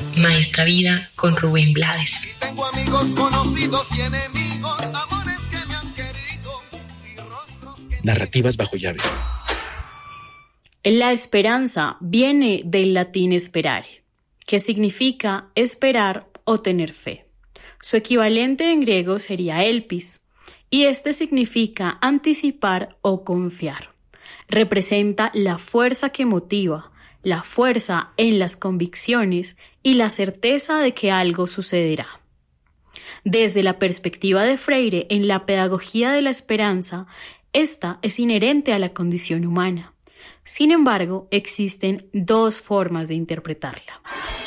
Maestra Vida con Rubén Blades. Tengo amigos conocidos y enemigos, amores que me han querido y rostros que... Narrativas bajo llave. La esperanza viene del latín sperare, que significa esperar o tener fe. Su equivalente en griego sería elpis, y este significa anticipar o confiar. Representa la fuerza que motiva, la fuerza en las convicciones y la certeza de que algo sucederá. Desde la perspectiva de Freire en la pedagogía de la esperanza, esta es inherente a la condición humana. Sin embargo, existen dos formas de interpretarla.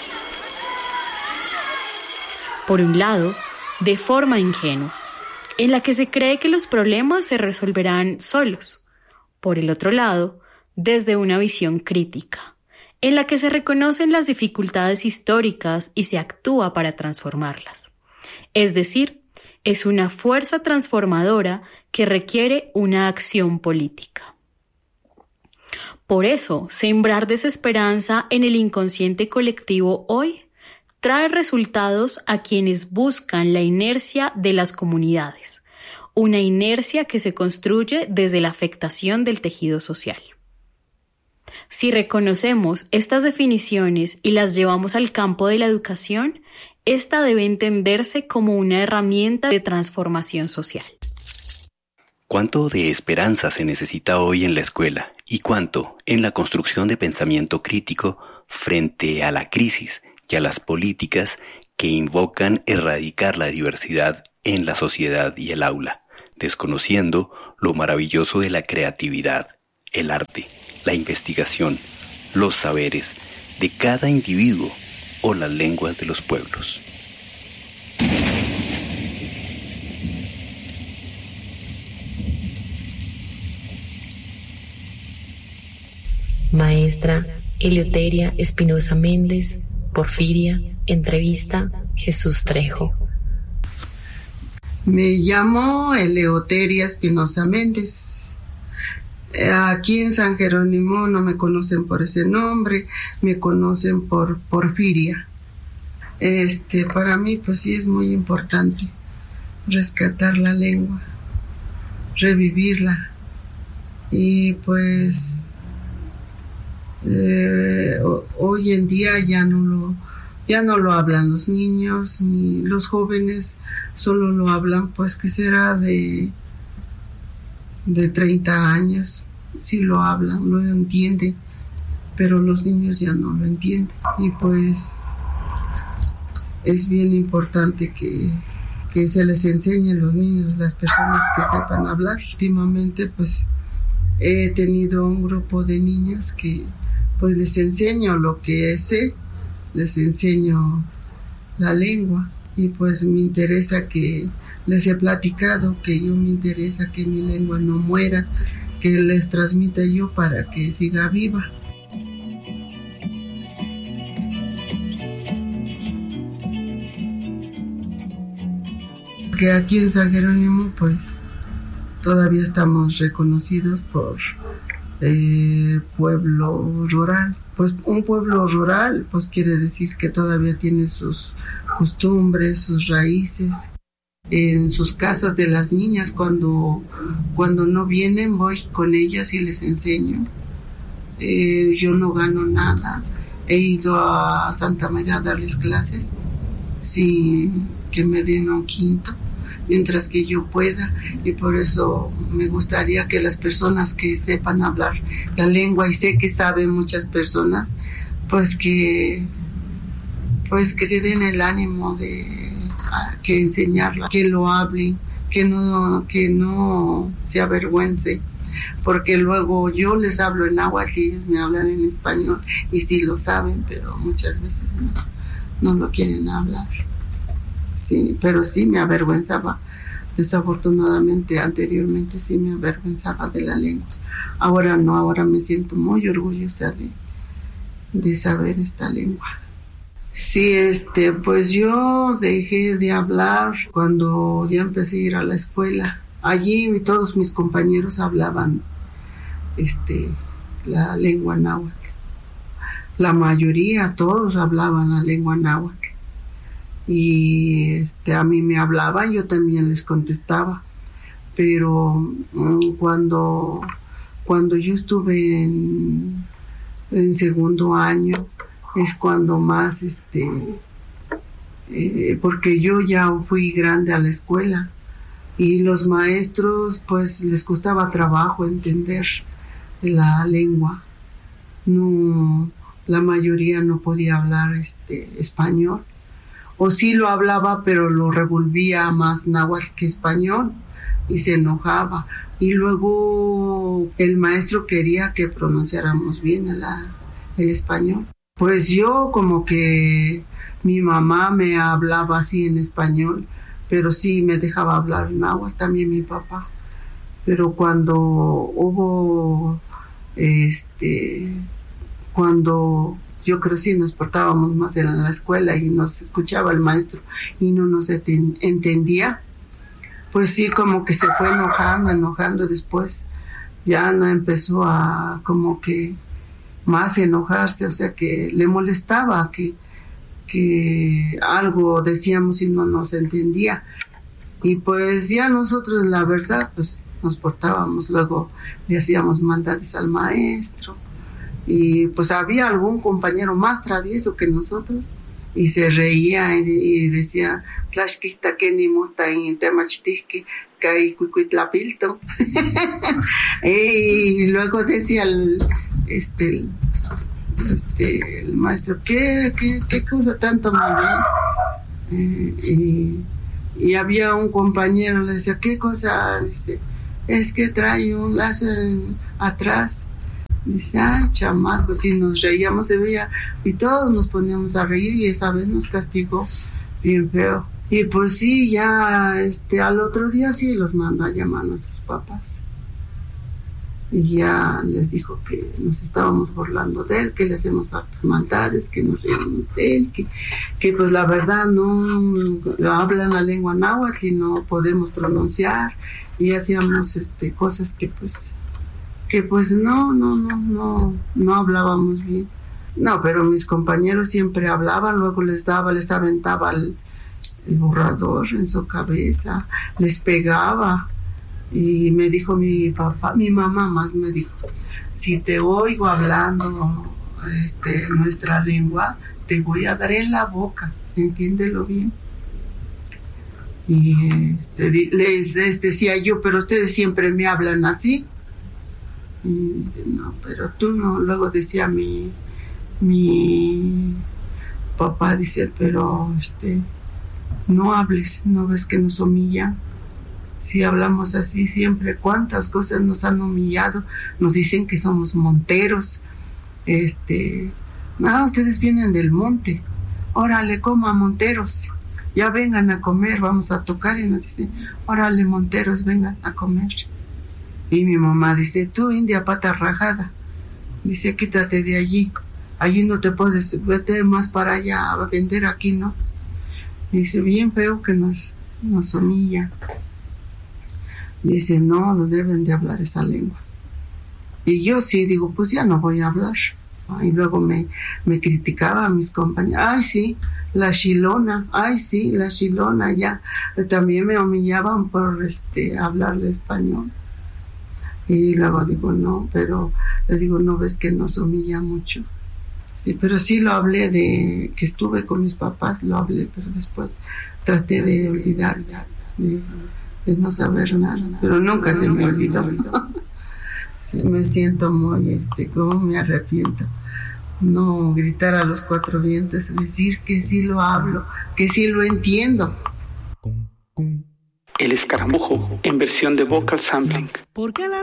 Por un lado, de forma ingenua, en la que se cree que los problemas se resolverán solos. Por el otro lado, desde una visión crítica, en la que se reconocen las dificultades históricas y se actúa para transformarlas. Es decir, es una fuerza transformadora que requiere una acción política. Por eso, sembrar desesperanza en el inconsciente colectivo hoy trae resultados a quienes buscan la inercia de las comunidades, una inercia que se construye desde la afectación del tejido social. Si reconocemos estas definiciones y las llevamos al campo de la educación, esta debe entenderse como una herramienta de transformación social. ¿Cuánto de esperanza se necesita hoy en la escuela y cuánto en la construcción de pensamiento crítico frente a la crisis y a las políticas que invocan erradicar la diversidad en la sociedad y el aula, desconociendo lo maravilloso de la creatividad, el arte, la investigación, los saberes de cada individuo o las lenguas de los pueblos? Maestra Eleuteria Espinosa Méndez, Porfiria, entrevista Jesús Trejo. Me llamo Eleuteria Espinosa Méndez. Aquí en San Jerónimo no me conocen por ese nombre, me conocen por Porfiria. Para mí pues sí es muy importante rescatar la lengua, revivirla y pues hoy en día ya no lo hablan los niños ni los jóvenes, solo lo hablan pues que será de 30 años, sí lo hablan, lo entienden, pero los niños ya no lo entienden y pues es bien importante que se les enseñe a los niños, las personas que sepan hablar. Últimamente pues he tenido un grupo de niños que pues les enseño lo que sé, les enseño la lengua y pues me interesa que les he platicado que me interesa que mi lengua no muera, que les transmita yo para que siga viva. Que aquí en San Jerónimo pues todavía estamos reconocidos por pueblo rural. Pues un pueblo rural pues quiere decir que todavía tiene sus costumbres, sus raíces. En sus casas de las niñas, cuando no vienen, voy con ellas y les enseño. Yo no gano nada. He ido a Santa María a darles clases sin que me den un quinto, mientras que yo pueda, y por eso me gustaría que las personas que sepan hablar la lengua, y sé que saben muchas personas, pues que se den el ánimo de que enseñarla, que lo hablen, que no se avergüence, porque luego yo les hablo en náhuatl y ellos me hablan en español y sí lo saben, pero muchas veces no lo quieren hablar. Sí, pero sí me avergüenzaba, desafortunadamente anteriormente sí me avergüenzaba de la lengua. Ahora no, ahora me siento muy orgullosa de saber esta lengua. Sí, pues yo dejé de hablar cuando ya empecé a ir a la escuela. Allí todos mis compañeros hablaban la lengua náhuatl. la mayoría, todos hablaban la lengua náhuatl. Y a mí me hablaban, yo también les contestaba. Pero cuando yo estuve en segundo año, es cuando más, porque yo ya fui grande a la escuela y los maestros pues les costaba trabajo entender la lengua. No, la mayoría no podía hablar español, o sí lo hablaba pero lo revolvía más náhuatl que español y se enojaba, y luego el maestro quería que pronunciáramos bien el español. Pues yo como que mi mamá me hablaba así en español, pero sí me dejaba hablar náhuatl, también mi papá. Pero cuando hubo, cuando yo crecí, nos portábamos más en la escuela y nos escuchaba el maestro y no nos entendía, pues sí, como que se fue enojando después. Ya no empezó a como que más enojarse, o sea que le molestaba que algo decíamos y no nos entendía. Y pues ya nosotros, la verdad, pues nos portábamos, luego le hacíamos maldades al maestro. Y pues había algún compañero más travieso que nosotros y se reía y decía, Tlashkita que ni mota en Temachtisque, que hay cuicuitlapilto. Y luego decía el maestro, ¿qué cosa tanto muy bien? Y había un compañero, le decía, ¿qué cosa? Dice, es que trae un lazo atrás. Dice, ay, chamaco, si nos reíamos, se veía, y todos nos poníamos a reír, y esa vez nos castigó bien feo. Y pues sí, ya al otro día sí los mandó a llamar a nuestros papás. Y ya les dijo que nos estábamos burlando de él, que le hacemos maldades, que nos reíamos de él, que pues la verdad no hablan la lengua náhuatl y no podemos pronunciar, y hacíamos cosas que pues no hablábamos bien. No, pero mis compañeros siempre hablaban, luego les aventaba el borrador en su cabeza, les pegaba. Y me dijo mi papá, mi mamá más me dijo, si te oigo hablando nuestra lengua, te voy a dar en la boca, entiéndelo bien. Y les decía yo, pero ustedes siempre me hablan así. Y dice, no, pero tú no. Luego decía mi papá, dice, pero no hables, no ves que nos humillan. Si hablamos así siempre, cuántas cosas nos han humillado, nos dicen que somos monteros, ustedes vienen del monte, órale, coman monteros, ya vengan a comer, vamos a tocar, y nos dicen, órale, monteros, vengan a comer. Y mi mamá dice, tú, india pata rajada, dice, quítate de allí no te puedes, vete más para allá a vender, aquí no. Y dice, bien feo que nos humilla. Dice, no deben de hablar esa lengua. Y yo sí digo, pues ya no voy a hablar. Y luego me criticaba a mis compañeros, ay sí, la chilona, ya. También me humillaban por hablarle español. Y luego digo, no, pero les digo, no ves que nos humilla mucho. Sí, pero sí lo hablé de que estuve con mis papás, lo hablé, pero después traté de olvidar, de no saber nada, pero nunca se me olvidó. Sí, me siento muy, como me arrepiento. No gritar a los cuatro vientos, decir que sí lo hablo, que sí lo entiendo. El escaramujo en versión de vocal sampling. ¿Por qué la